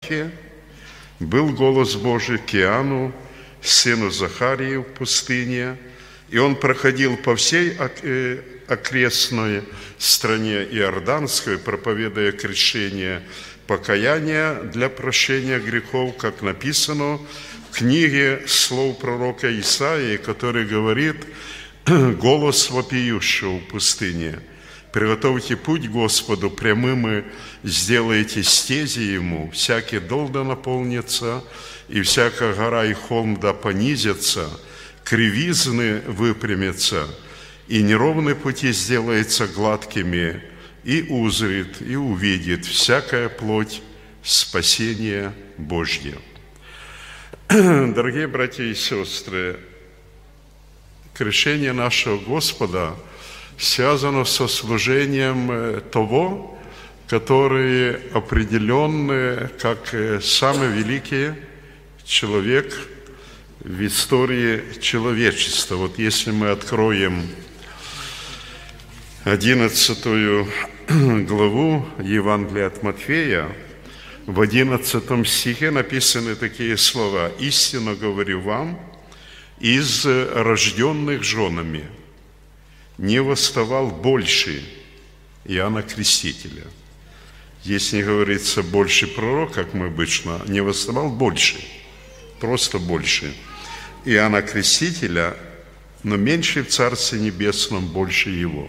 Иосафе был голос Божий к Иоанну, сыну Захарии, в пустыне, и он проходил по всей окрестной стране Иорданской, проповедуя крещение покаяния для прощения грехов, как написано в книге слов пророка Исаии, который говорит: «Голос вопиющего в пустыне, приготовьте путь Господу, прямым сделайте стези Ему, всякий дол да наполнится, и всякая гора и холм да понизятся, кривизны выпрямятся, и неровные пути сделаются гладкими, и узрит, и увидит всякая плоть спасение Божье». Дорогие братья и сестры, крещение нашего Господа связано со служением того, который определен как самый великий человек в истории человечества. Вот если мы откроем 11 главу Евангелия от Матфея, в 11 стихе написаны такие слова: «Истинно говорю вам, из рожденных женами не восставал больше Иоанна Крестителя». Здесь не говорится больше пророк, как мы обычно, не восставал больше, просто больше Иоанна Крестителя, но меньше в Царстве Небесном больше его.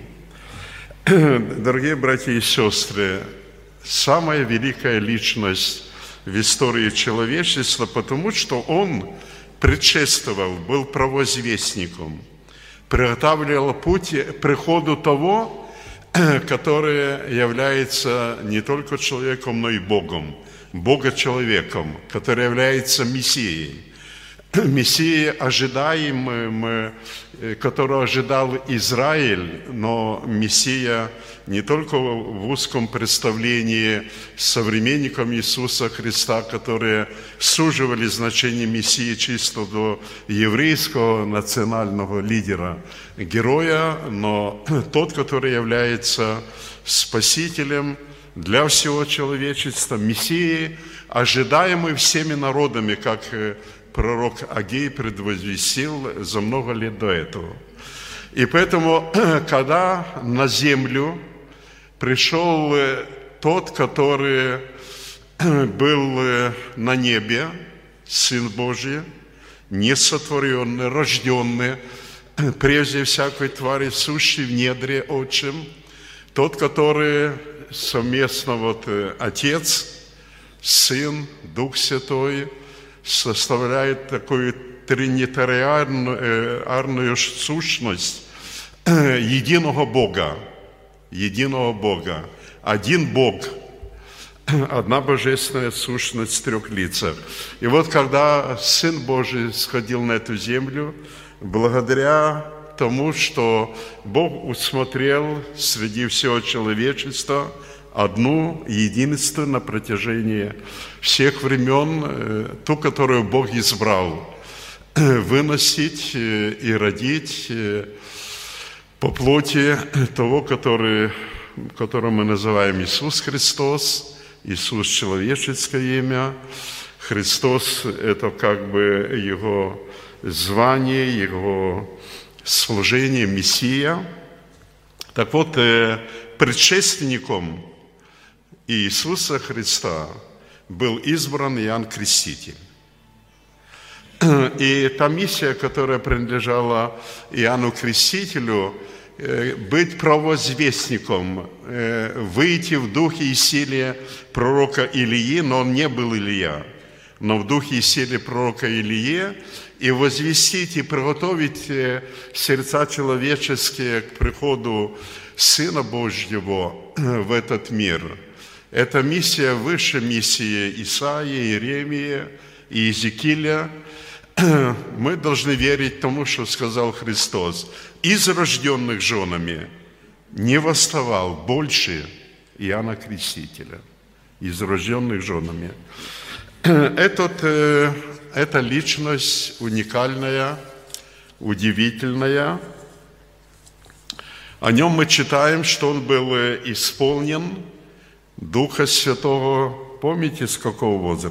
Дорогие братья и сестры, самая великая личность в истории человечества, потому что он предшествовал, был провозвестником, приготавливал путь приходу того, который является не только человеком, но и Богом, Бога-человеком, который является Мессией. Мессией ожидаемым, которого ожидал Израиль, но Мессия не только в узком представлении современникам Иисуса Христа, которые суживали значение Мессии чисто до еврейского национального лидера, героя, но тот, который является Спасителем для всего человечества, Мессией, ожидаемый всеми народами, как пророк Агей предвозвестил за много лет до этого. И поэтому, когда на землю пришел тот, который был на небе, Сын Божий, несотворенный, рожденный, прежде всякой твари, сущий в недре Отчим, тот, который совместно Отец, Сын, Дух Святой, составляет такую тринитарианную сущность единого Бога. Один Бог, одна божественная сущность в трех лицах. И вот когда Сын Божий сходил на эту землю, благодаря тому, что Бог усмотрел среди всего человечества одну единственную на протяжении всех времен, ту, которую Бог избрал, выносить и родить по плоти того, которого мы называем Иисус Христос, Иисус человеческое имя. Христос – это как бы Его звание, Его служение, Мессия. Так вот, предшественником Иисуса Христа был избран Иоанн Креститель. И та миссия, которая принадлежала Иоанну Крестителю, быть провозвестником, выйти в духе и силе пророка Илии, но он не был Илия, но в духе и силе пророка Илии, и возвестить и приготовить сердца человеческие к приходу Сына Божьего в этот мир. Эта миссия выше миссии Исаии, Иеремии и Иезекииля. Мы должны верить тому, что сказал Христос: «Из рожденных женами не восставал больше Иоанна Крестителя». Из рожденных женами. Эта личность уникальная, удивительная. О нем мы читаем, что он был исполнен Духа Святого. Помните, с какого возраста?